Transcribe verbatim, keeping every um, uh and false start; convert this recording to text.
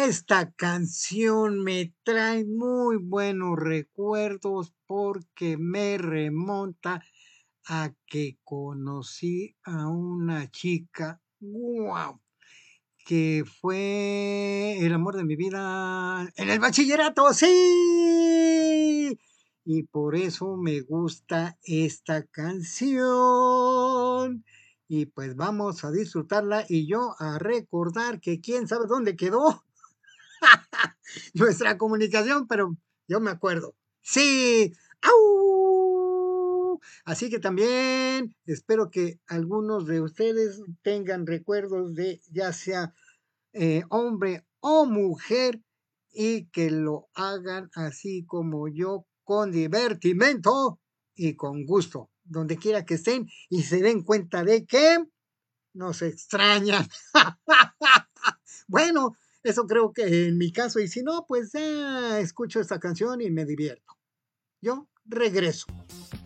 Esta canción me trae muy buenos recuerdos porque me remonta a que conocí a una chica, ¡guau!, que fue el amor de mi vida en el bachillerato, ¡sí! Y por eso me gusta esta canción. Y pues vamos a disfrutarla y yo a recordar que quién sabe dónde quedó nuestra comunicación, pero yo me acuerdo. Sí, ¡au! Así que también espero que algunos de ustedes tengan recuerdos de ya sea eh, hombre o mujer y que lo hagan así como yo, con divertimento y con gusto, donde quiera que estén y se den cuenta de que nos extrañan. Bueno, eso creo que en mi caso, y si no, pues ya escucho esta canción y me divierto. Yo regreso.